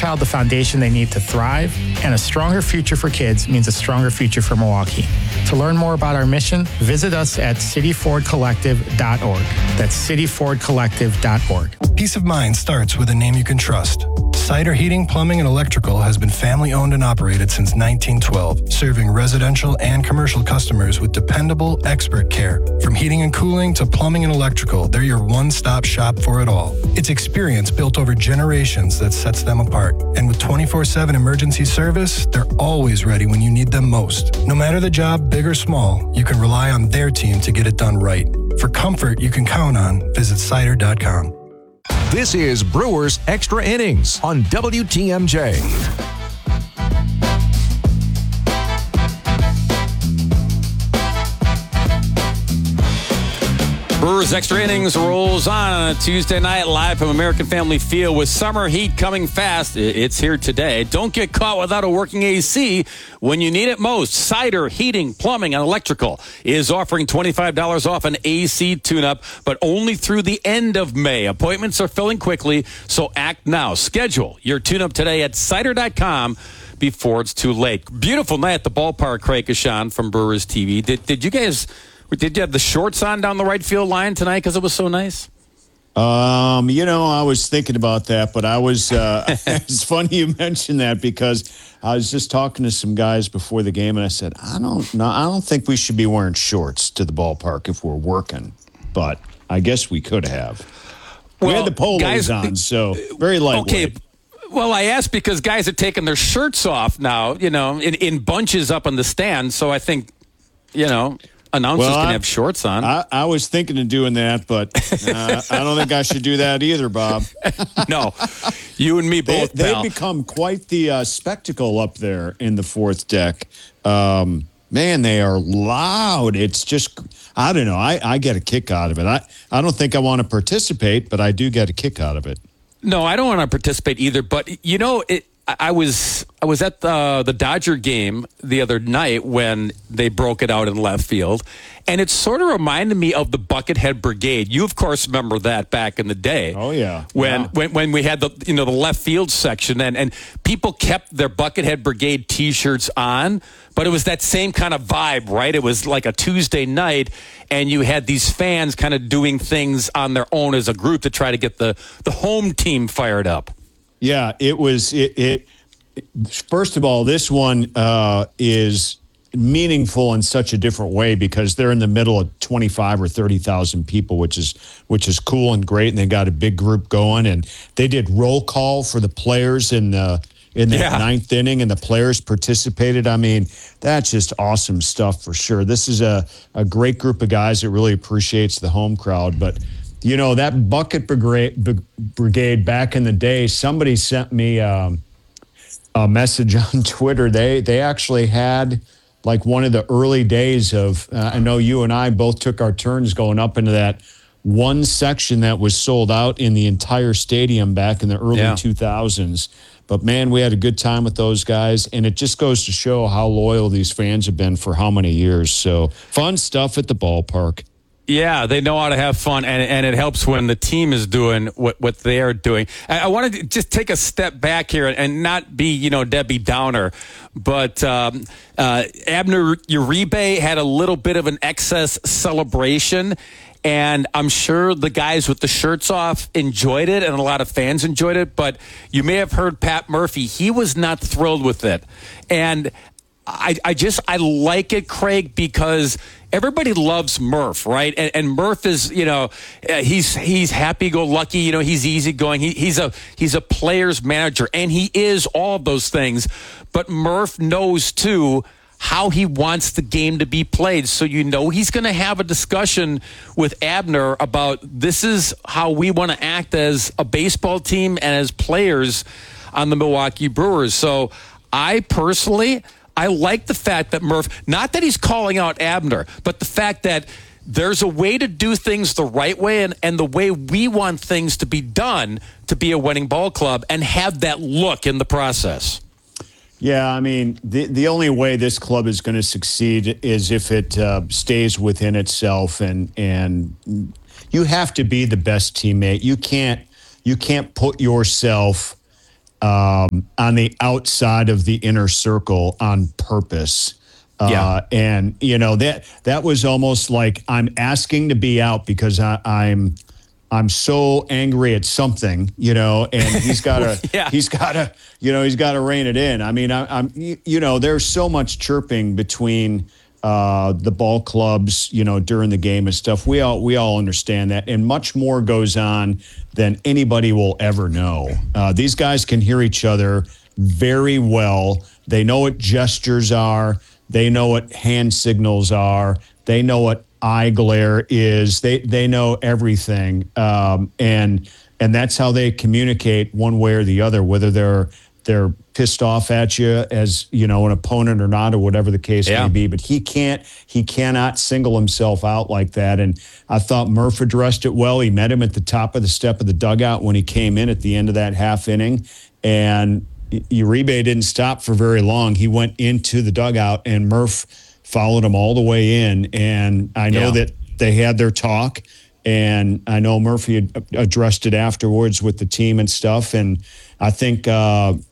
child the foundation they need to thrive, and a stronger future for kids means a stronger future for Milwaukee. To learn more about our mission, visit us at cityfordcollective.org. That's cityfordcollective.org. Peace of mind starts with a name you can trust. Cider Heating, Plumbing, and Electrical has been family-owned and operated since 1912, serving residential and commercial customers with dependable, expert care. From heating and cooling to plumbing and electrical, they're your one-stop shop for it all. It's experience built over generations that sets them apart. And with 24/7 emergency service, they're always ready when you need them most. No matter the job, big or small, you can rely on their team to get it done right. For comfort you can count on, visit cider.com. This is Brewers Extra Innings on WTMJ. Brewers Extra Innings rolls on a Tuesday night live from American Family Field with summer heat coming fast. It's here today. Don't get caught without a working AC when you need it most. Cider Heating, Plumbing, and Electrical is offering $25 off an AC tune-up, but only through the end of May. Appointments are filling quickly, so act now. Schedule your tune-up today at cider.com before it's too late. Beautiful night at the ballpark, Craig Kashan from Brewers TV. Did you have the shorts on down the right field line tonight because it was so nice? I was thinking about that, but I was, it's funny you mentioned that because I was just talking to some guys before the game and I said, I don't think we should be wearing shorts to the ballpark if we're working, but I guess we could have. We had the polos on, so very lightweight. Okay. Well, I asked because guys are taking their shirts off now, in bunches up on the stand. So I think, announcers can have shorts on. I was thinking of doing that, but I don't think I should do that either, Bob. No, you and me both, They've become quite the spectacle up there in the fourth deck. Man, they are loud. It's just, I don't know. I get a kick out of it. I don't think I want to participate, but I do get a kick out of it. No, I don't want to participate either, but, I was at the Dodger game the other night when they broke it out in left field, and it sort of reminded me of the Buckethead Brigade. You, of course, remember that back in the day. Oh yeah, when we had the left field section, and people kept their Buckethead Brigade T-shirts on, but it was that same kind of vibe, right? It was like a Tuesday night, and you had these fans kind of doing things on their own as a group to try to get the home team fired up. Yeah, it was. First of all, this one is meaningful in such a different way because they're in the middle of 25 or 30,000 people, which is cool and great, and they got a big group going. And they did roll call for the players in the ninth inning, and the players participated. I mean, that's just awesome stuff for sure. This is a great group of guys that really appreciates the home crowd, but. That Bucket Brigade back in the day, somebody sent me a message on Twitter. They actually had like one of the early days of, I know you and I both took our turns going up into that one section that was sold out in the entire stadium back in the early 2000s. But, man, we had a good time with those guys, and it just goes to show how loyal these fans have been for how many years. So fun stuff at the ballpark. Yeah, they know how to have fun, and it helps when the team is doing what they are doing. I wanted to just take a step back here and not be, Debbie Downer, but Abner Uribe had a little bit of an excess celebration, and I'm sure the guys with the shirts off enjoyed it, and a lot of fans enjoyed it, but you may have heard Pat Murphy. He was not thrilled with it, and I like it, Craig, because everybody loves Murph, right? And Murph is, he's happy-go-lucky. He's easygoing. He's a player's manager, and he is all of those things. But Murph knows too how he wants the game to be played. So he's going to have a discussion with Abner about this is how we want to act as a baseball team and as players on the Milwaukee Brewers. So I like the fact that Murph, not that he's calling out Abner, but the fact that there's a way to do things the right way and the way we want things to be done to be a winning ball club and have that look in the process. Yeah, I mean, the only way this club is going to succeed is if it stays within itself, and you have to be the best teammate. You can't put yourself on the outside of the inner circle on purpose. And that was almost like I'm asking to be out because I'm so angry at something, and he's got to, he's got to rein it in. I mean, I'm there's so much chirping between the ball clubs, during the game and stuff. We all understand that, and much more goes on than anybody will ever know. These guys can hear each other very well. They know what gestures are. They know what hand signals are. They know what eye glare is. They know everything, and that's how they communicate one way or the other, whether they're pissed off at you as an opponent or not, or whatever the case may be. But he cannot single himself out like that. And I thought Murph addressed it well. He met him at the top of the step of the dugout when he came in at the end of that half inning, and Uribe didn't stop for very long. He went into the dugout, and Murph followed him all the way in. And I know that they had their talk, and I know Murphy had addressed it afterwards with the team and stuff. And I think that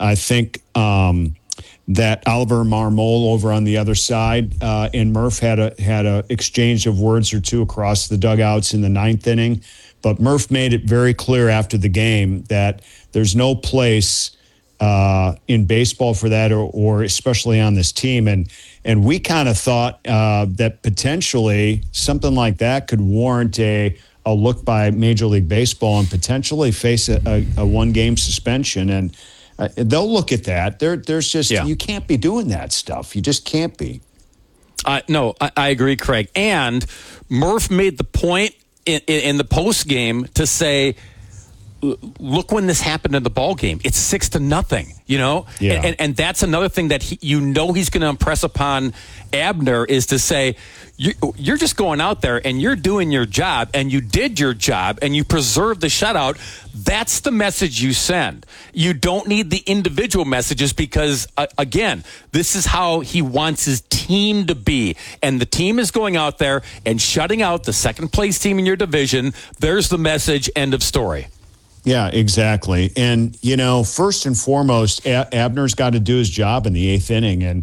Oliver Marmol over on the other side and Murph had a exchange of words or two across the dugouts in the ninth inning. But Murph made it very clear after the game that there's no place in baseball for that, or especially on this team. And we kind of thought that potentially something like that could warrant a look by Major League Baseball and potentially face a one-game suspension. And they'll look at that. There's just you can't be doing that stuff. You just can't be. No, I agree, Craig. And Murph made the point in the post game to say, look when this happened in the ball game. It's 6-0, Yeah. And that's another thing that he's going to impress upon Abner is to say, you're just going out there and you're doing your job, and you did your job, and you preserved the shutout. That's the message you send. You don't need the individual messages because, again, this is how he wants his team to be. And the team is going out there and shutting out the second place team in your division. There's the message. End of story. Yeah, exactly. And, first and foremost, Abner's got to do his job in the eighth inning. And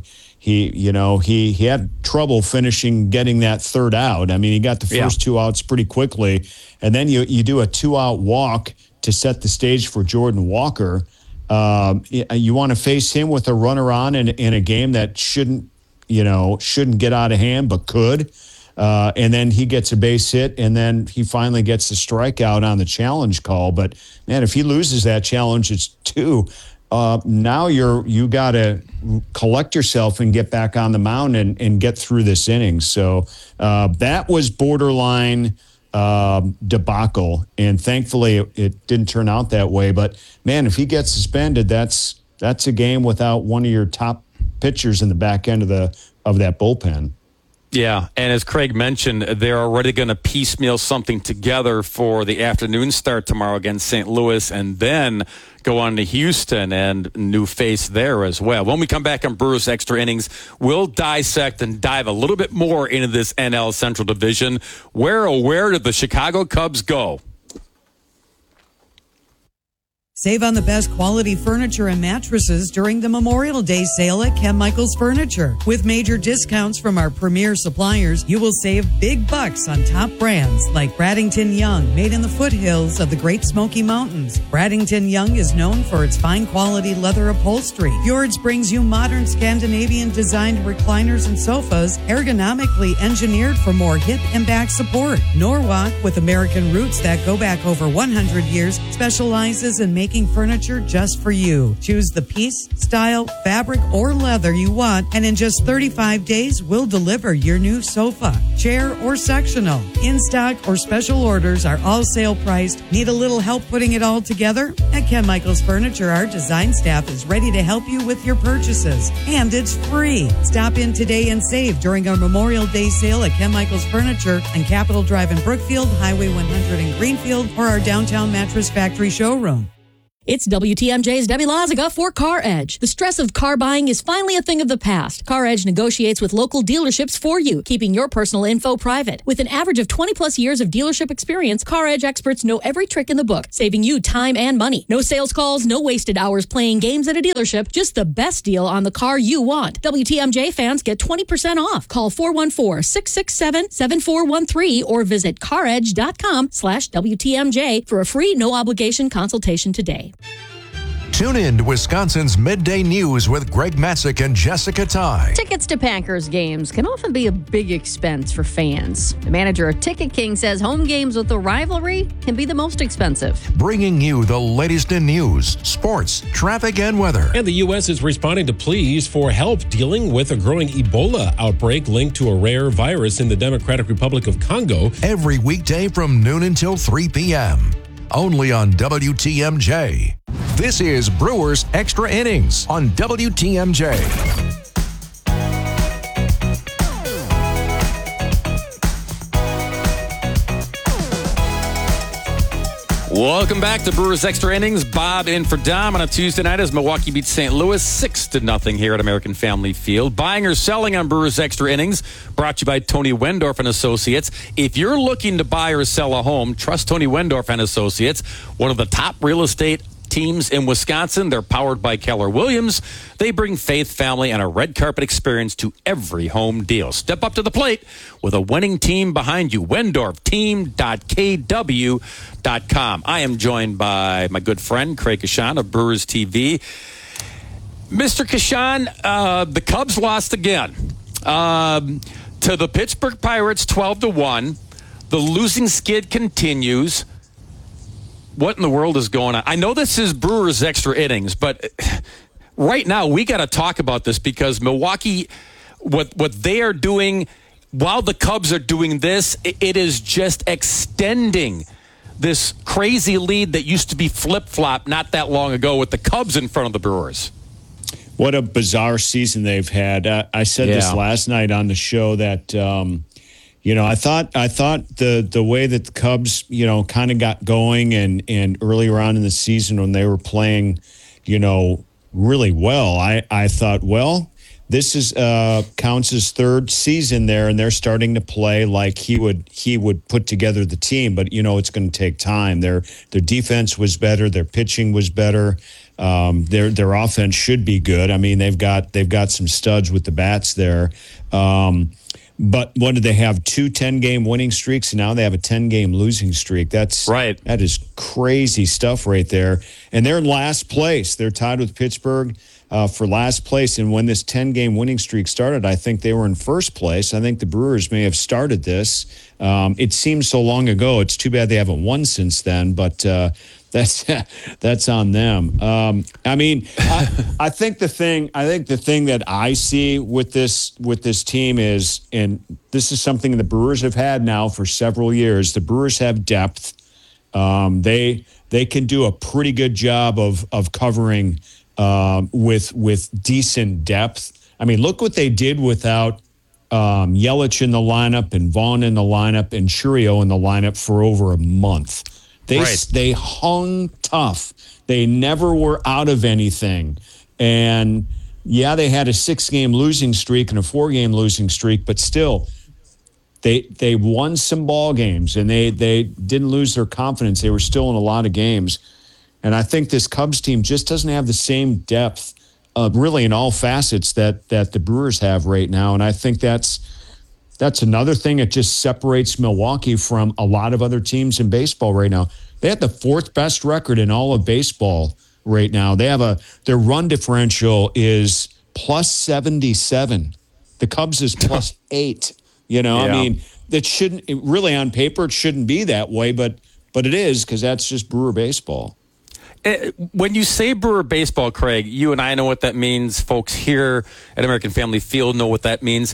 he had trouble getting that third out. I mean, he got the first two outs pretty quickly. And then you do a 2-out walk to set the stage for Jordan Walker. You want to face him with a runner on in a game that shouldn't get out of hand, but could. And then he gets a base hit, and then he finally gets the strikeout on the challenge call. But, man, if he loses that challenge, it's 2. Now you got to collect yourself and get back on the mound and get through this inning. So that was borderline debacle, and thankfully it didn't turn out that way. But, man, if he gets suspended, that's a game without one of your top pitchers in the back end of that bullpen. Yeah, and as Craig mentioned, they're already going to piecemeal something together for the afternoon start tomorrow against St. Louis, and then go on to Houston and new face there as well. When we come back on Brewers Extra Innings, we'll dissect and dive a little bit more into this NL Central Division. Where did the Chicago Cubs go? Save on the best quality furniture and mattresses during the Memorial Day sale at Ken Michaels Furniture. With major discounts from our premier suppliers, you will save big bucks on top brands like Bradington Young, made in the foothills of the Great Smoky Mountains. Bradington Young is known for its fine quality leather upholstery. Fjords brings you modern Scandinavian designed recliners and sofas, ergonomically engineered for more hip and back support. Norwalk, with American roots that go back over 100 years, specializes in making furniture just for you. Choose the piece, style, fabric, or leather you want, and in just 35 days, we'll deliver your new sofa, chair, or sectional. In stock or special orders are all sale priced. Need a little help putting it all together? At Ken Michaels Furniture, our design staff is ready to help you with your purchases, and it's free. Stop in today and save during our Memorial Day sale at Ken Michaels Furniture on Capitol Drive in Brookfield, Highway 100 in Greenfield, or our downtown Mattress Factory showroom. It's WTMJ's Debbie Loziga for Car Edge. The stress of car buying is finally a thing of the past. Car Edge negotiates with local dealerships for you, keeping your personal info private. With an average of 20 plus years of dealership experience, Car Edge experts know every trick in the book, saving you time and money. No sales calls, no wasted hours playing games at a dealership, just the best deal on the car you want. WTMJ fans get 20% off. Call 414-667-7413 or visit caredge.com/WTMJ for a free no obligation consultation today. Tune in to Wisconsin's Midday News with Greg Matzik and Jessica Ty. Tickets to Packers games can often be a big expense for fans. The manager of Ticket King says home games with a rivalry can be the most expensive. Bringing you the latest in news, sports, traffic, and weather. And the U.S. is responding to pleas for help dealing with a growing Ebola outbreak linked to a rare virus in the Democratic Republic of Congo. Every weekday from noon until 3 p.m. Only on WTMJ. This is Brewers Extra Innings on WTMJ. Welcome back to Brewers Extra Innings. Bob in for Dom on a Tuesday night as Milwaukee beats St. Louis 6-0 here at American Family Field. Buying or selling on Brewers Extra Innings, brought to you by Tony Wendorf and Associates. If you're looking to buy or sell a home, trust Tony Wendorf and Associates, one of the top real estate teams in Wisconsin. They're powered by Keller Williams. They bring faith, family, and a red carpet experience to every home deal. Step up to the plate with a winning team behind you. WendorfTeam.kw.com. I am joined by my good friend, Craig Kashan of Brewers TV. Mr. Kashan, the Cubs lost again to the Pittsburgh Pirates 12-1. The losing skid continues. What in the world is going on? I know this is Brewers Extra Innings, but right now we got to talk about this because Milwaukee, what they are doing while the Cubs are doing this, it is just extending this crazy lead that used to be flip-flop not that long ago with the Cubs in front of the Brewers. What a bizarre season they've had. I said this last night on the show that I thought the way that the Cubs, kind of got going and earlier on in the season when they were playing, really well, I thought, well, this is counts as third season there, and they're starting to play like he would put together the team. But it's going to take time. Their defense was better. Their pitching was better. Their offense should be good. I mean, they've got some studs with the bats there. But what did they have? 2 10-game winning streaks, and now they have a 10-game losing streak. That's right. That is crazy stuff right there. And they're in last place. They're tied with Pittsburgh for last place. And when this 10-game winning streak started, I think they were in first place. I think the Brewers may have started this. It seems so long ago. It's too bad they haven't won since then, but that's on them. I think the thing that I see with this team is, and this is something the Brewers have had now for several years. The Brewers have depth. They can do a pretty good job of covering with decent depth. I mean, look what they did without Yelich in the lineup and Vaughn in the lineup and Churio in the lineup for over a month. They hung tough. They never were out of anything. And, they had a 6-game losing streak and a 4-game losing streak, but still, they won some ball games, and they didn't lose their confidence. They were still in a lot of games. And I think this Cubs team just doesn't have the same depth, really in all facets that the Brewers have right now. And I think that's another thing that just separates Milwaukee from a lot of other teams in baseball right now. They have the 4th best record in all of baseball right now. They have their run differential is plus 77. The Cubs is plus 8. I mean, really on paper it shouldn't be that way, but it is because that's just Brewer baseball. When you say Brewer baseball, Craig, you and I know what that means. Folks here at American Family Field know what that means.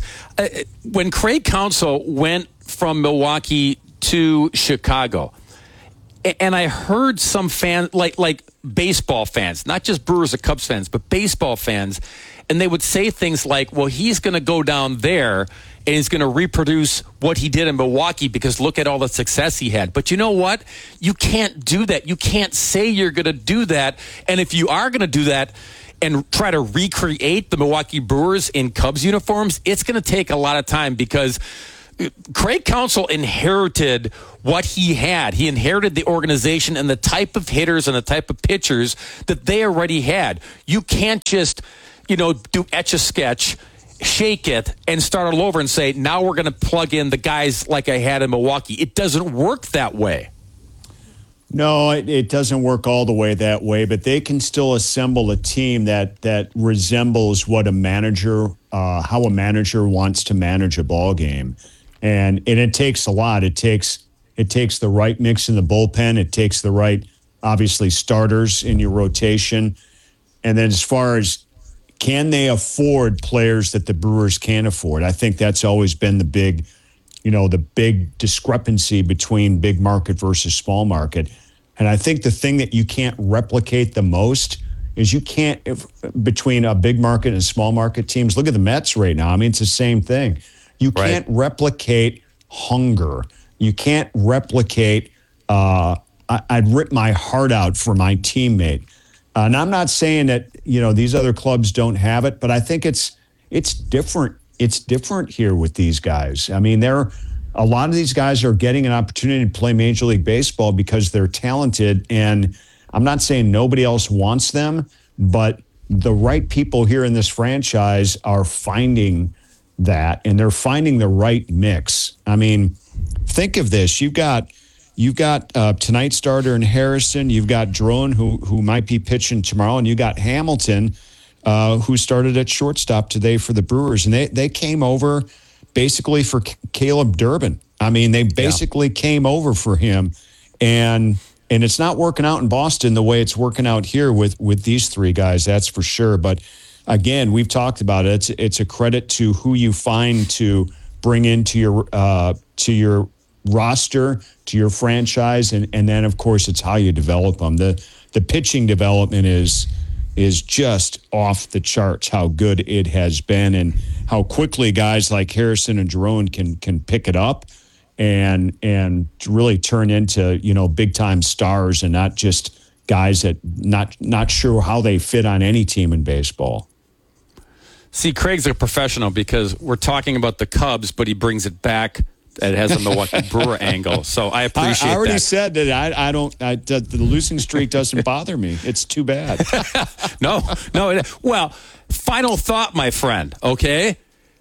When Craig Counsell went from Milwaukee to Chicago, And I heard some fans, like baseball fans, not just Brewers or Cubs fans, but baseball fans, and they would say things like, well, he's going to go down there and he's going to reproduce what he did in Milwaukee because look at all the success he had. But you know what? You can't do that. You can't say you're going to do that. And if you are going to do that and try to recreate the Milwaukee Brewers in Cubs uniforms, it's going to take a lot of time because Craig Counsell inherited what he had. He inherited the organization and the type of hitters and the type of pitchers that they already had. You can't just, do etch-a-sketch, shake it, and start all over and say, now we're going to plug in the guys like I had in Milwaukee. It doesn't work that way. No, it doesn't work all the way that way, but they can still assemble a team that resembles what a manager, how a manager wants to manage a ball game. And it takes a lot. It takes the right mix in the bullpen. It takes the right, obviously, starters in your rotation. And then as far as can they afford players that the Brewers can't afford? I think that's always been the big discrepancy between big market versus small market. And I think the thing that you can't replicate the most is between a big market and small market teams. Look at the Mets right now. I mean, it's the same thing. You can't replicate hunger. You can't replicate, I'd rip my heart out for my teammate. And I'm not saying that, these other clubs don't have it, but I think it's different. It's different here with these guys. I mean, a lot of these guys are getting an opportunity to play Major League Baseball because they're talented. And I'm not saying nobody else wants them, but the right people here in this franchise are finding that, and they're finding the right mix. I mean, think of this. You've got tonight's starter in Harrison. You've got Drone, who might be pitching tomorrow, and you got Hamilton, who started at shortstop today for the Brewers. And they came over basically for Caleb Durbin. I mean, they basically came over for him. And it's not working out in Boston the way it's working out here with these three guys, that's for sure. But again, we've talked about it. It's a credit to who you find to bring into your roster, to your franchise, and then of course it's how you develop them. The pitching development is just off the charts how good it has been, and how quickly guys like Harrison and Jerome can pick it up and really turn into big time stars, and not just guys that not sure how they fit on any team in baseball. See, Craig's a professional because we're talking about the Cubs, but he brings it back. It has a Milwaukee Brewer angle, so I appreciate that. I already said that the losing streak doesn't bother me. It's too bad. No. Well, final thought, my friend, okay?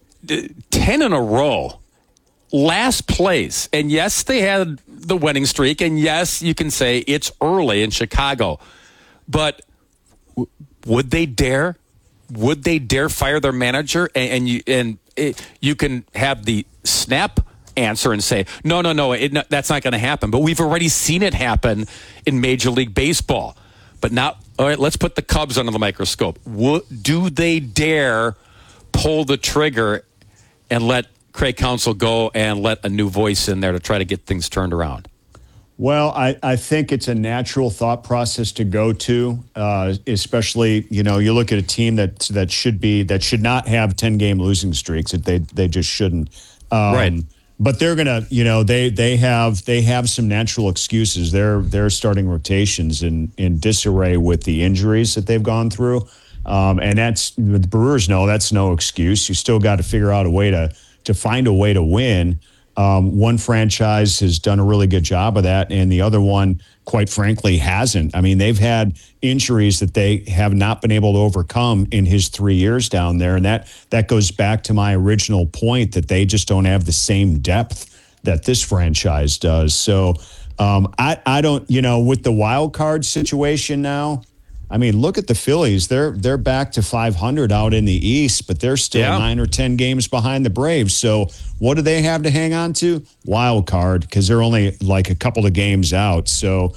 10 in a row. Last place. And yes, they had the winning streak, and yes, you can say it's early in Chicago. But would they dare? Would they dare fire their manager? And you can have the snap answer and say, no, that's not going to happen. But we've already seen it happen in Major League Baseball. But now, all right, let's put the Cubs under the microscope. Do they dare pull the trigger and let Craig Counsell go and let a new voice in there to try to get things turned around? Well, I think it's a natural thought process to go to, especially, you look at a team that should not have 10-game losing streaks. They just shouldn't. Right. But they're gonna, they have some natural excuses. They're starting rotations in disarray with the injuries that they've gone through, and the Brewers know that's no excuse. You still got to figure out a way to find a way to win. One franchise has done a really good job of that, and the other one, quite frankly, hasn't. I mean, they've had injuries that they have not been able to overcome in his 3 years down there, and that goes back to my original point that they just don't have the same depth that this franchise does. So I don't, with the wild card situation now, I mean, look at the Phillies. They're back to 500 out in the East, but they're still 9 or 10 games behind the Braves. So what do they have to hang on to? Wild card, because they're only like a couple of games out. So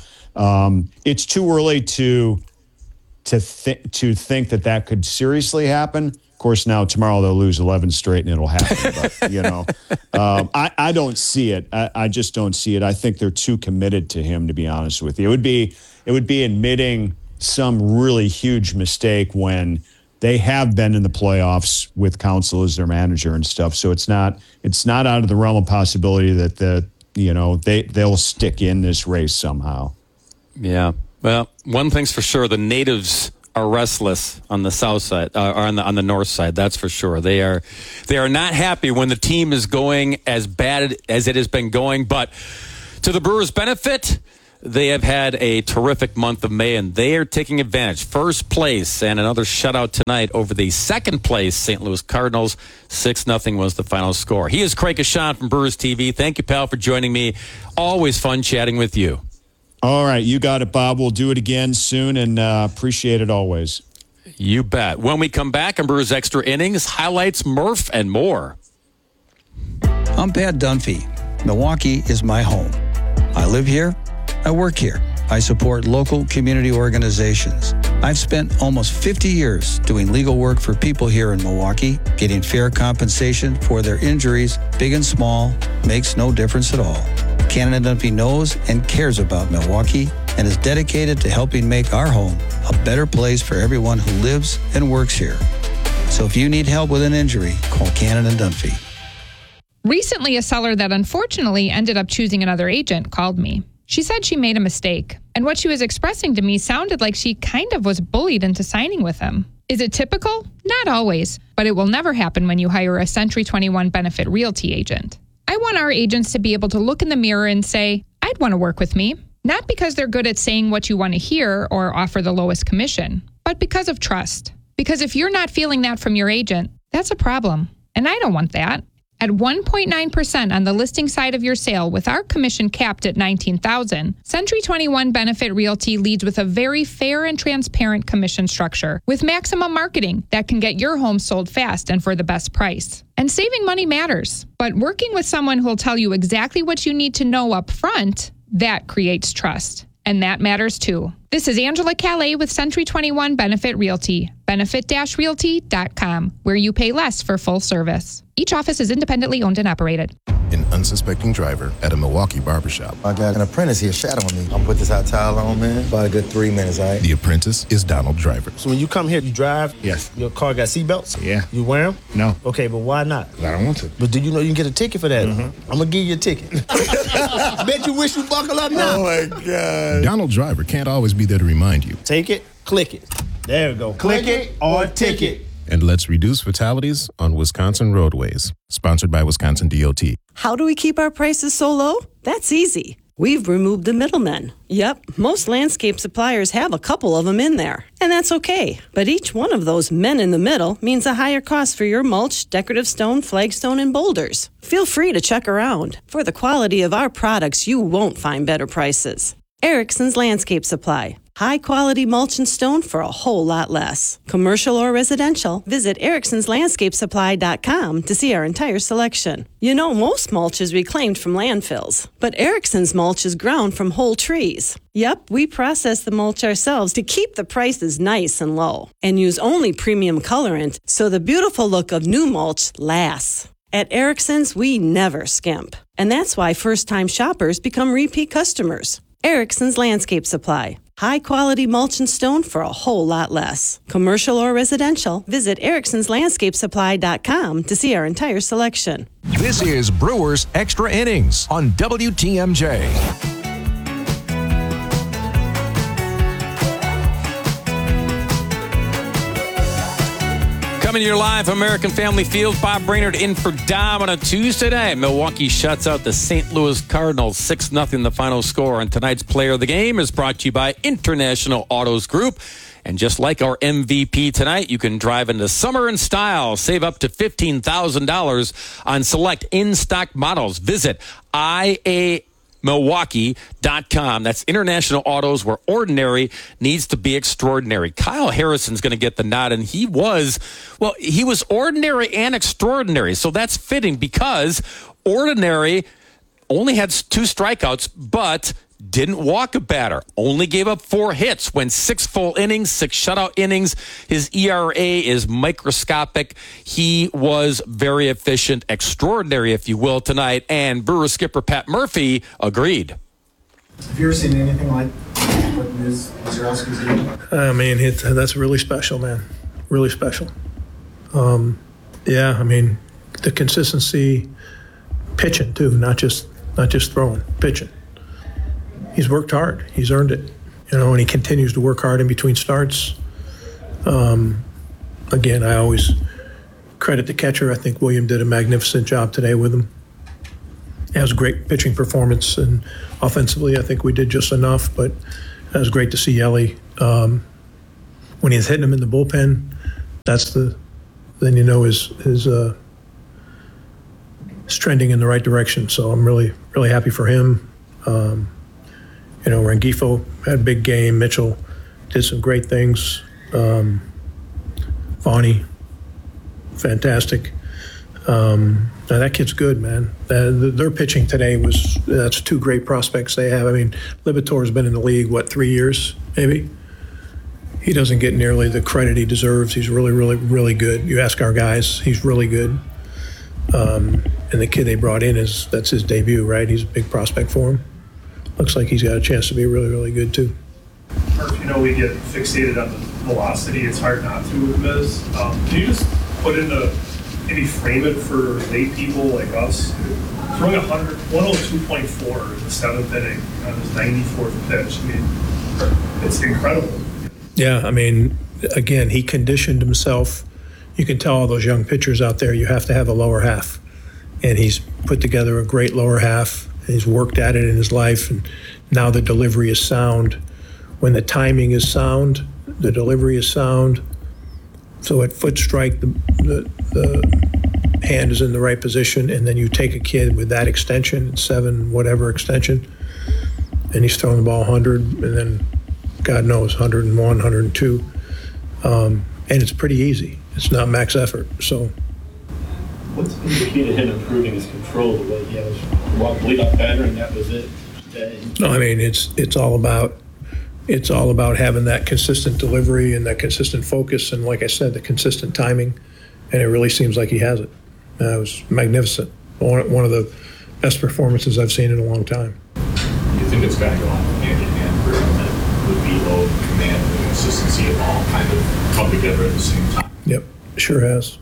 it's too early to think that could seriously happen. course, now tomorrow they'll lose 11 straight and it'll happen. But, I don't see it. I just don't see it. I think they're too committed to him, to be honest with you. It would be admitting some really huge mistake when they have been in the playoffs with Counsell as their manager and stuff. So it's not out of the realm of possibility that they'll stick in this race somehow. Yeah. Well, one thing's for sure: the natives are restless on the south side, or on the north side. That's for sure. They are not happy when the team is going as bad as it has been going. But to the Brewers' benefit, they have had a terrific month of May, and they are taking advantage. First place and another shutout tonight over the second place St. Louis Cardinals. 6-0 was the final score. He is Craig Kashan from Brewers TV. Thank you, pal, for joining me. Always fun chatting with you. All right, you got it, Bob. We'll do it again soon, and appreciate it always. You bet. When we come back on Brewers Extra Innings, highlights, Murph, and more. I'm Pat Dunphy. Milwaukee is my home. I live here. I work here. I support local community organizations. I've spent almost 50 years doing legal work for people here in Milwaukee. Getting fair compensation for their injuries, big and small, makes no difference at all. Cannon and Dunphy knows and cares about Milwaukee and is dedicated to helping make our home a better place for everyone who lives and works here. So if you need help with an injury, call Cannon and Dunphy. Recently, a seller that unfortunately ended up choosing another agent called me. She said she made a mistake, and what she was expressing to me sounded like she kind of was bullied into signing with him. Is it typical? Not always, but it will never happen when you hire a Century 21 Benefit Realty agent. I want our agents to be able to look in the mirror and say, I'd want to work with me, not because they're good at saying what you want to hear or offer the lowest commission, but because of trust. Because if you're not feeling that from your agent, that's a problem, and I don't want that. At 1.9% on the listing side of your sale with our commission capped at $19,000, Century 21 Benefit Realty leads with a very fair and transparent commission structure with maximum marketing that can get your home sold fast and for the best price. And saving money matters, but working with someone who will tell you exactly what you need to know up front, that creates trust. And that matters too. This is Angela Calais with Century 21 Benefit Realty, benefit-realty.com, where you pay less for full service. Each office is independently owned and operated. An unsuspecting driver at a Milwaukee barbershop. I got an apprentice here shadowing me. I'm put this hot towel on, man. About a good 3 minutes, all right? The apprentice is Donald Driver. So when you come here, you drive? Yes. Your car got seatbelts? Yeah. You wear them? No. Okay, but why not? I don't want to. But do you know you can get a ticket for that? Mm-hmm. I'm going to give you a ticket. Bet you wish you buckle up now. Oh, my God. Donald Driver can't always be there to remind you. Take it, click it. There we go. Click it or ticket. And let's reduce fatalities on Wisconsin roadways. Sponsored by Wisconsin DOT. How do we keep our prices so low? That's easy. We've removed the middlemen. Yep, most landscape suppliers have a couple of them in there. And that's okay. But each one of those men in the middle means a higher cost for your mulch, decorative stone, flagstone, and boulders. Feel free to check around. For the quality of our products, you won't find better prices. Erickson's Landscape Supply. High-quality mulch and stone for a whole lot less. Commercial or residential, visit ericksonslandscapesupply.com to see our entire selection. You know, most mulch is reclaimed from landfills, but Erickson's mulch is ground from whole trees. Yep, we process the mulch ourselves to keep the prices nice and low, and use only premium colorant so the beautiful look of new mulch lasts. At Erickson's, we never skimp, and that's why first-time shoppers become repeat customers. Erickson's Landscape Supply. High-quality mulch and stone for a whole lot less. Commercial or residential, visit ericksonslandscapesupply.com to see our entire selection. This is Brewers Extra Innings on WTMJ. Coming to you live from American Family Field, Bob Brainerd in for Dom on a Tuesday night. Milwaukee shuts out the St. Louis Cardinals 6-0 the final score. And tonight's player of the game is brought to you by International Autos Group. And just like our MVP tonight, you can drive into summer in style. Save up to $15,000 on select in-stock models. Visit IAMilwaukee.com. That's International Autos, where ordinary needs to be extraordinary. Kyle Harrison's going to get the nod, and he was ordinary and extraordinary. So that's fitting because ordinary only had 2 strikeouts, but didn't walk a batter, only gave up 4 hits, went 6 full innings, 6 shutout innings. His ERA is microscopic. He was very efficient, extraordinary, if you will, tonight. And Brewers skipper Pat Murphy agreed. Have you ever seen anything like what Mizrowski's doing? I mean, that's really special, man. Really special. Yeah, I mean, the consistency, pitching too, not just throwing, pitching. He's worked hard. He's earned it, and he continues to work hard in between starts. Again, I always credit the catcher. I think William did a magnificent job today with him. It was a great pitching performance, and offensively, I think we did just enough, but it was great to see Ellie. When he's hitting him in the bullpen, then his trending in the right direction. So I'm really, really happy for him. Rengifo had a big game. Mitchell did some great things. Vaughny, fantastic. Now that kid's good, man. Their pitching today that's 2 great prospects they have. I mean, Libator's been in the league, 3 years, maybe? He doesn't get nearly the credit he deserves. He's really, really, really good. You ask our guys, he's really good. And the kid they brought in that's his debut, right? He's a big prospect for him. Looks like he's got a chance to be really, really good too. Murph, we get fixated on the velocity. It's hard not to with Miz. Can you just maybe frame it for lay people like us? Throwing 102.4 in the 7th inning on his 94th pitch. I mean, it's incredible. Yeah, I mean, again, he conditioned himself. You can tell all those young pitchers out there, you have to have a lower half. And he's put together a great lower half. He's worked at it in his life, and now the delivery is sound. When the timing is sound, the delivery is sound. So at foot strike, the hand is in the right position, and then you take a kid with that extension, 7 whatever extension, and he's throwing the ball 100, and then God knows 101, 102, and it's pretty easy. It's not max effort. So what's been the key to him improving his control? The way he has lead up better, and that was it today. No, I mean it's all about having that consistent delivery and that consistent focus, and like I said, the consistent timing, and it really seems like he has it. It was magnificent. One of the best performances I've seen in a long time. You think it's got to go on hand in hand for him that the velo, command, and the consistency of all kind of come together at the same time? Yep, sure has.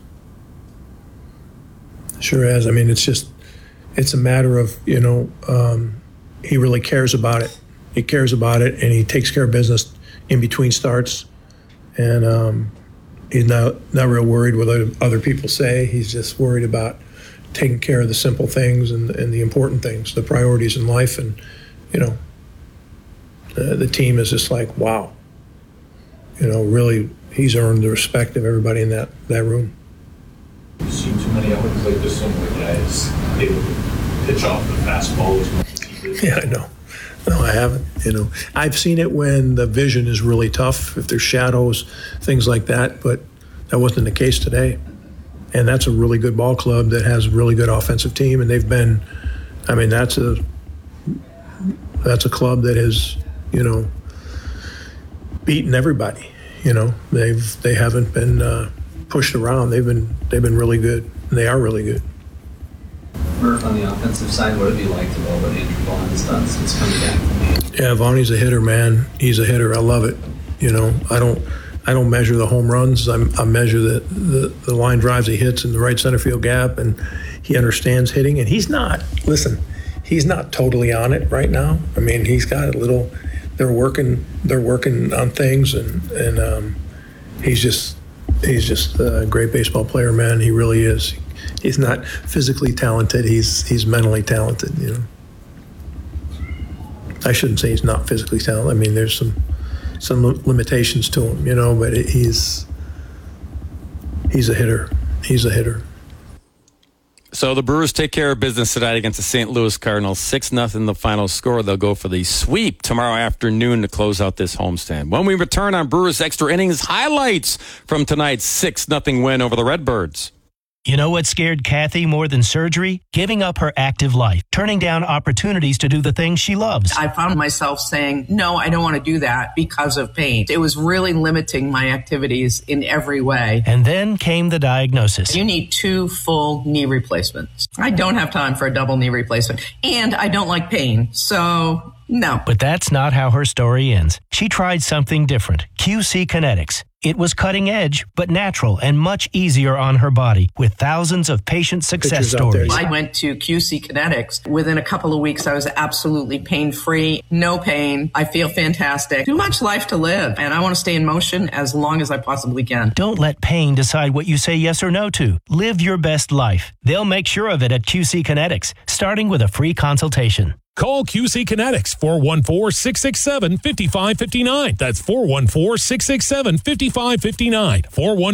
Sure has. I mean, it's a matter of, he really cares about it. He cares about it, and he takes care of business in between starts. And he's not real worried what other people say. He's just worried about taking care of the simple things and the important things, the priorities in life. And, the team is just like, wow. Really, he's earned the respect of everybody in that room. You've seen too many other like this, some of the guys able to pitch off the fastball as much as he did. Yeah, I know. No, I haven't. I've seen it when the vision is really tough, if there's shadows, things like that, but that wasn't the case today. And that's a really good ball club that has a really good offensive team, and they've been, that's a club that has, beaten everybody. They haven't been pushed around. They've been really good, and they are really good. Murph, on the offensive side, what have you liked about what Andrew Vaughn has done since coming back from the injury? Yeah, Vaughny's a hitter, man. He's a hitter. I love it. I don't measure the home runs. I measure the line drives he hits in the right center field gap, and he understands hitting. And he's not totally on it right now. I mean, he's got a little. They're working on things, and he's just a great baseball player, man. He really is. He's not physically talented. He's mentally talented. I shouldn't say he's not physically talented. I mean, there's some limitations to him, but he's a hitter. He's a hitter. So the Brewers take care of business tonight against the St. Louis Cardinals. 6-0 the final score. They'll go for the sweep tomorrow afternoon to close out this homestand. When we return on Brewers Extra Innings, highlights from tonight's 6-0 win over the Redbirds. You know what scared Kathy more than surgery? Giving up her active life, turning down opportunities to do the things she loves. I found myself saying, no, I don't want to do that because of pain. It was really limiting my activities in every way. And then came the diagnosis. You need 2 full knee replacements. I don't have time for a double knee replacement, and I don't like pain, so no. But that's not how her story ends. She tried something different, QC Kinetics. It was cutting edge, but natural and much easier on her body with thousands of patient success stories. I went to QC Kinetics. Within a couple of weeks, I was absolutely pain-free, no pain. I feel fantastic. Too much life to live, and I want to stay in motion as long as I possibly can. Don't let pain decide what you say yes or no to. Live your best life. They'll make sure of it at QC Kinetics, starting with a free consultation. Call QC Kinetics, 414-667-5559. That's 414-667-5559.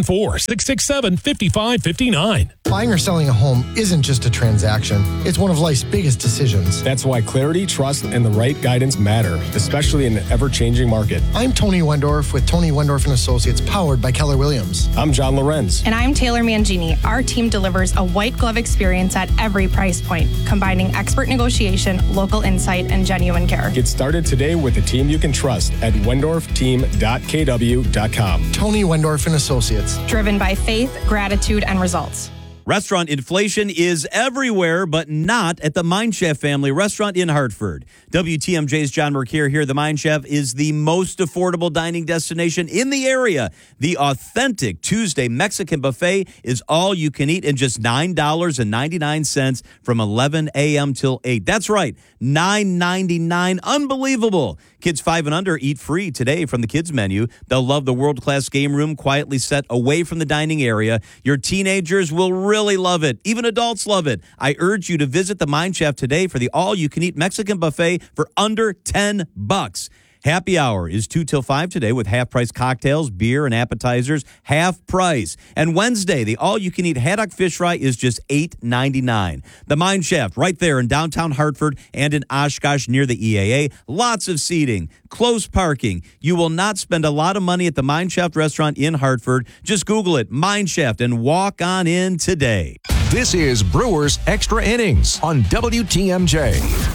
414-667-5559. Buying or selling a home isn't just a transaction. It's one of life's biggest decisions. That's why clarity, trust, and the right guidance matter, especially in an ever-changing market. I'm Tony Wendorf with Tony Wendorf & Associates, powered by Keller Williams. I'm John Lorenz. And I'm Taylor Mangini. Our team delivers a white glove experience at every price point, combining expert negotiation, local insight, and genuine care. Get started today with a team you can trust at wendorfteam.kw.com. Tony Wendorf & Associates. Driven by faith, gratitude, and results. Restaurant inflation is everywhere, but not at the Mind Chef family restaurant in Hartford. WTMJ's John Mercure here. The Mind Chef is the most affordable dining destination in the area. The authentic Tuesday Mexican buffet is all you can eat in just $9.99 from 11 a.m. till 8. That's right, $9.99. Unbelievable. Kids 5 and under eat free today from the kids menu. They'll love the world-class game room quietly set away from the dining area. Your teenagers will really love it. Even adults love it. I urge you to visit the Mind Chef today for the all-you-can-eat Mexican buffet for under $10. Happy hour is 2 till 5 today with half-price cocktails, beer, and appetizers, half price. And Wednesday, the all-you-can-eat haddock fish fry is just $8.99. The Mind Chef, right there in downtown Hartford and in Oshkosh near the EAA. Lots of seating, close parking. You will not spend a lot of money at the Mind Chef restaurant in Hartford. Just Google it, Mind Chef, and walk on in today. This is Brewers Extra Innings on WTMJ.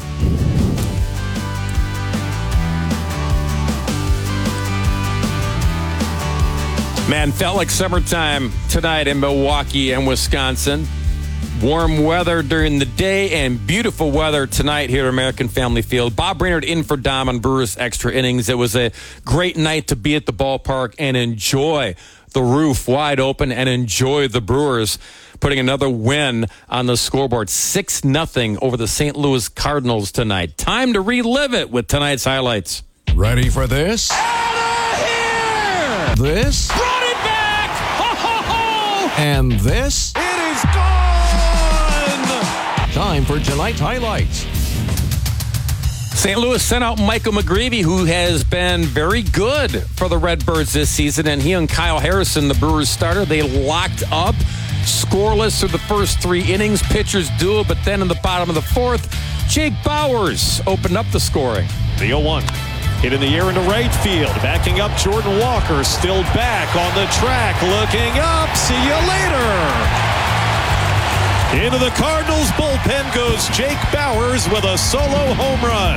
Man, felt like summertime tonight in Milwaukee and Wisconsin. Warm weather during the day and beautiful weather tonight here at American Family Field. Bob Brainerd in for Dom on Brewers Extra Innings. It was a great night to be at the ballpark and enjoy the roof wide open and enjoy the Brewers putting another win on the scoreboard. 6-0 over the St. Louis Cardinals tonight. Time to relive it with tonight's highlights. Ready for this? Out of here! This? Brought it back! Ho, ho, ho! And this? It is gone! Time for tonight's highlights. St. Louis sent out Michael McGreevy, who has been very good for the Redbirds this season, and he and Kyle Harrison, the Brewers starter, they locked up, scoreless through the first 3 innings. Pitchers duel, but then in the bottom of the 4th, Jake Bauers opened up the scoring. The 0-1. Hit in the air into right field. Backing up, Jordan Walker still back on the track. Looking up. See you later. Into the Cardinals bullpen goes Jake Bauers with a solo home run.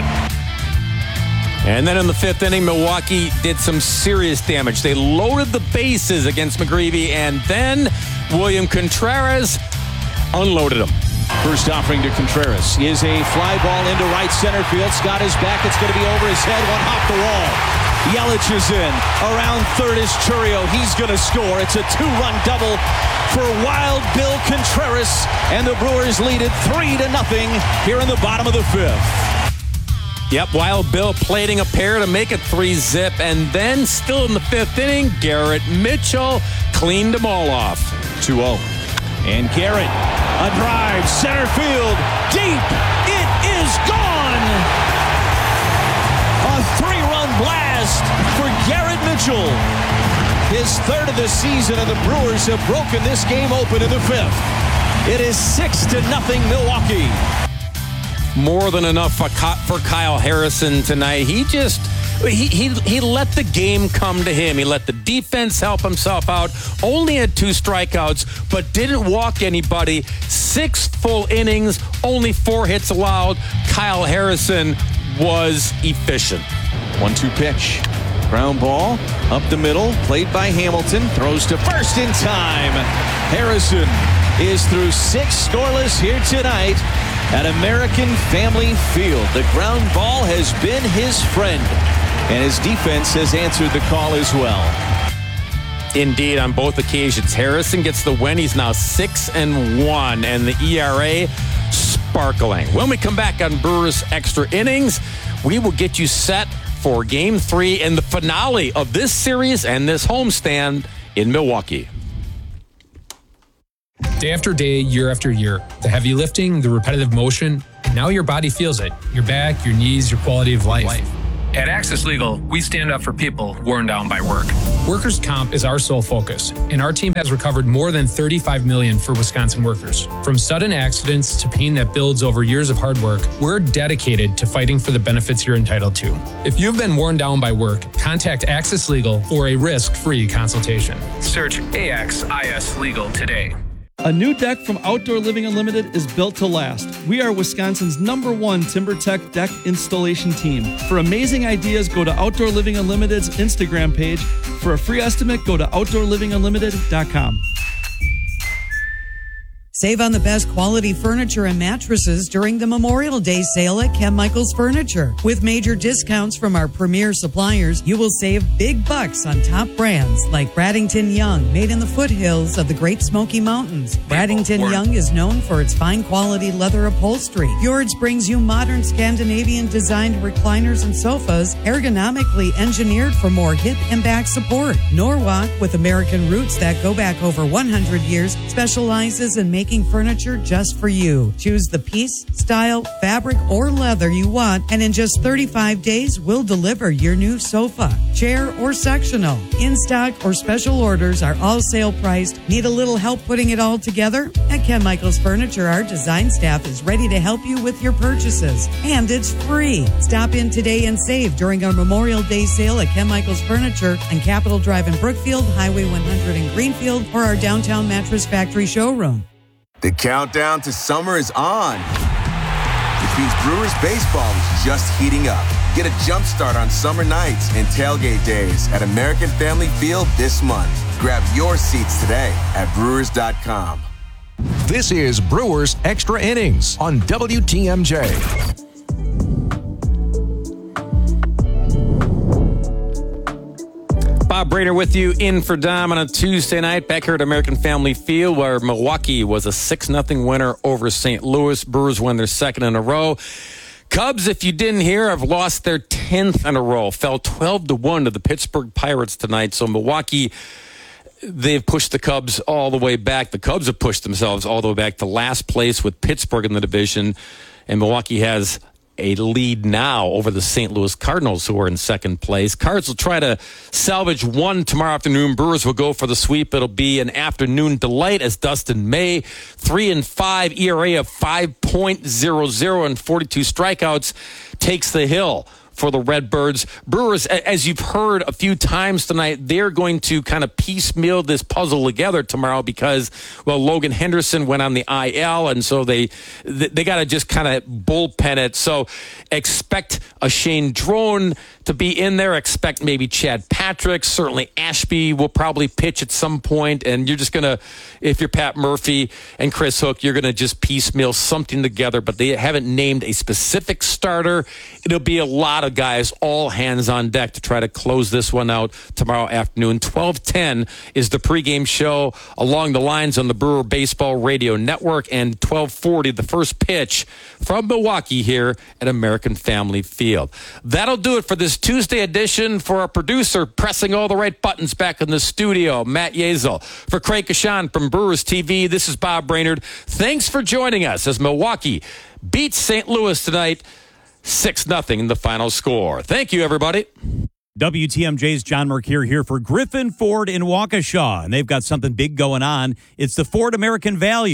And then in the 5th inning, Milwaukee did some serious damage. They loaded the bases against McGreevy, and then William Contreras unloaded him. First offering to Contreras is a fly ball into right center field. Scott is back. It's going to be over his head. One hop the wall. Yelich is in. Around third is Churio. He's going to score. It's a 2-run double for Wild Bill Contreras. And the Brewers lead it 3-0 here in the bottom of the 5th. Yep, Wild Bill plating a pair to make it 3-0. And then still in the 5th inning, Garrett Mitchell cleaned them all off. 2-0. And Garrett, a drive, center field, deep. It is gone. A 3-run blast for Garrett Mitchell. His 3rd of the season, and the Brewers have broken this game open in the 5th. It is 6-0 Milwaukee. More than enough for Kyle Harrison tonight. He just He let the game come to him. He let the defense help himself out. Only had 2 strikeouts, but didn't walk anybody. 6 full innings, only 4 hits allowed. Kyle Harrison was efficient. 1-2 pitch. Ground ball up the middle, played by Hamilton, throws to first in time. Harrison is through 6 scoreless here tonight at American Family Field. The ground ball has been his friend, and his defense has answered the call as well. Indeed, on both occasions. Harrison gets the win. He's now 6-1, and the ERA sparkling. When we come back on Brewers Extra Innings, we will get you set for Game 3 and the finale of this series and this homestand in Milwaukee. Day after day, year after year, the heavy lifting, the repetitive motion, and now your body feels it. Your back, your knees, your quality of life. At Access Legal, we stand up for people worn down by work. Workers' comp is our sole focus, and our team has recovered more than $35 million for Wisconsin workers. From sudden accidents to pain that builds over years of hard work, we're dedicated to fighting for the benefits you're entitled to. If you've been worn down by work, contact Access Legal for a risk-free consultation. Search AXIS Legal today. A new deck from Outdoor Living Unlimited is built to last. We are Wisconsin's #1 TimberTech deck installation team. For amazing ideas, go to Outdoor Living Unlimited's Instagram page. For a free estimate, go to OutdoorLivingUnlimited.com. Save on the best quality furniture and mattresses during the Memorial Day sale at Ken Michaels Furniture. With major discounts from our premier suppliers, you will save big bucks on top brands like Bradington Young, made in the foothills of the Great Smoky Mountains. Bradington Young is known for its fine quality leather upholstery. Fjords brings you modern Scandinavian designed recliners and sofas, ergonomically engineered for more hip and back support. Norwalk, with American roots that go back over 100 years, specializes in making furniture just for you. Choose the piece, style, fabric, or leather you want, and in just 35 days, we'll deliver your new sofa, chair, or sectional. In stock or special orders are all sale priced. Need a little help putting it all together? At Ken Michaels Furniture, our design staff is ready to help you with your purchases, and it's free. Stop in today and save during our Memorial Day sale at Ken Michaels Furniture on Capitol Drive in Brookfield, Highway 100 in Greenfield, or our downtown Mattress Factory showroom. The countdown to summer is on, which means Brewers baseball is just heating up. Get a jump start on summer nights and tailgate days at American Family Field this month. Grab your seats today at Brewers.com. This is Brewers Extra Innings on WTMJ. Bob Brainer with you in for Dom on a Tuesday night back here at American Family Field, where Milwaukee was a 6-0 winner over St. Louis. Brewers won their 2nd in a row. Cubs, if you didn't hear, have lost their 10th in a row. Fell 12-1 to the Pittsburgh Pirates tonight. So Milwaukee, they've pushed the Cubs all the way back. The Cubs have pushed themselves all the way back to last place with Pittsburgh in the division. And Milwaukee has a lead now over the St. Louis Cardinals, who are in 2nd place. Cards will try to salvage one tomorrow afternoon. Brewers will go for the sweep. It'll be an afternoon delight as Dustin May, 3-5 ERA of 5.00 and 42 strikeouts, takes the hill for the Redbirds. Brewers, as you've heard a few times tonight, they're going to kind of piecemeal this puzzle together tomorrow because, well, Logan Henderson went on the IL, and so they got to just kind of bullpen it. So expect a Shane Drone to be in there. Expect maybe Chad Patrick. Certainly Ashby will probably pitch at some point, and you're just going to, if you're Pat Murphy and Chris Hook, you're going to just piecemeal something together, but they haven't named a specific starter. It'll be a lot of guys, all hands on deck to try to close this one out tomorrow afternoon. 12:10 is the pregame show along the lines on the Brewer Baseball Radio Network, and 12:40 the first pitch from Milwaukee here at American Family Field. That'll do it for this Tuesday edition. For our producer pressing all the right buttons back in the studio, Matt Yazel. For Craig Kashan from Brewers TV, this is Bob Brainerd. Thanks for joining us as Milwaukee beats St. Louis tonight 6-0 in the final score. Thank you, everybody. WTMJ's John Mercure here for Griffin Ford in Waukesha, and they've got something big going on. It's the Ford American Value.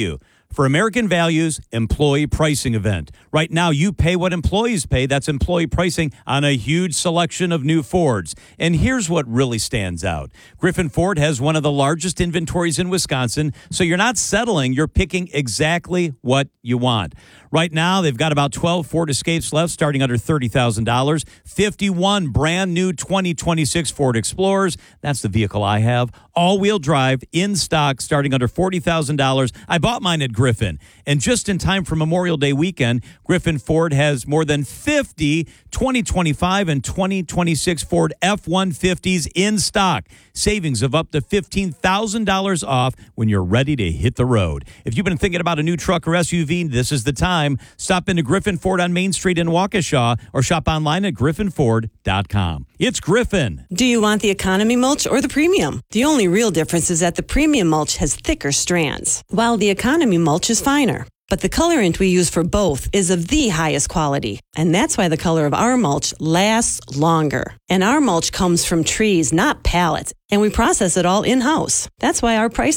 for American Value's employee pricing event. Right now, you pay what employees pay. That's employee pricing on a huge selection of new Fords. And here's what really stands out. Griffin Ford has one of the largest inventories in Wisconsin, so you're not settling. You're picking exactly what you want. Right now, they've got about 12 Ford Escapes left, starting under $30,000. 51 brand new 2026 Ford Explorers. That's the vehicle I have. All-wheel drive, in stock, starting under $40,000. I bought mine at Griffin. And just in time for Memorial Day weekend, Griffin Ford has more than 50 2025 and 2026 Ford F-150s in stock. Savings of up to $15,000 off when you're ready to hit the road. If you've been thinking about a new truck or SUV, this is the time. Stop into Griffin Ford on Main Street in Waukesha or shop online at griffinford.com. It's Griffin. Do you want the economy mulch or the premium? The only real difference is that the premium mulch has thicker strands, while the economy mulch is finer. But the colorant we use for both is of the highest quality, and that's why the color of our mulch lasts longer. And our mulch comes from trees, not pallets, and we process it all in-house. That's why our prices